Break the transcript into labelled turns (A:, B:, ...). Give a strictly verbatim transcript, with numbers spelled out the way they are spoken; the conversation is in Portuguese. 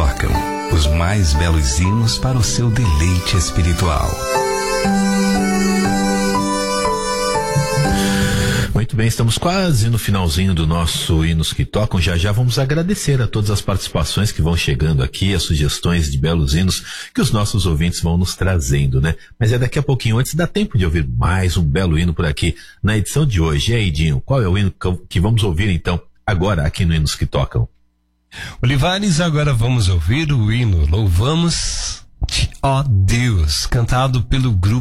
A: tocam. Os mais belos hinos para o seu deleite espiritual.
B: Muito bem, estamos quase no finalzinho do nosso Hinos que Tocam. Já já vamos agradecer a todas as participações que vão chegando aqui, as sugestões de belos hinos que os nossos ouvintes vão nos trazendo, né? Mas é daqui a pouquinho, antes dá tempo de ouvir mais um belo hino por aqui na edição de hoje. E aí, Dinho, qual é o hino que vamos ouvir então agora aqui no Hinos que Tocam?
C: Olivares, agora vamos ouvir o hino Louvamos-te, ó Deus, cantado pelo grupo